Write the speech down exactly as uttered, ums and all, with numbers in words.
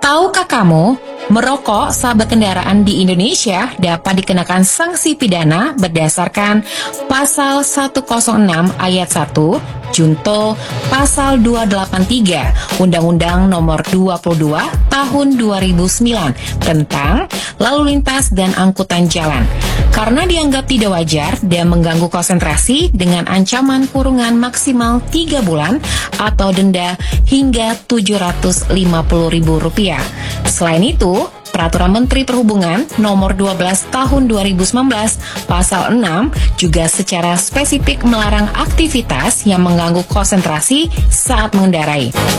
Tahukah kamu, merokok saat berkendaraan di Indonesia dapat dikenakan sanksi pidana berdasarkan Pasal seratus enam Ayat satu, Junto Pasal dua delapan tiga Undang-Undang Nomor dua puluh dua Tahun dua ribu sembilan tentang Lalu Lintas dan Angkutan Jalan, karena dianggap tidak wajar dan mengganggu konsentrasi dengan ancaman kurungan maksimal tiga bulan atau denda hingga tujuh ratus lima puluh ribu rupiah. Selain itu, Peraturan Menteri Perhubungan Nomor dua belas Tahun dua ribu sembilan belas Pasal enam juga secara spesifik melarang aktivitas yang mengganggu konsentrasi saat mengendarai.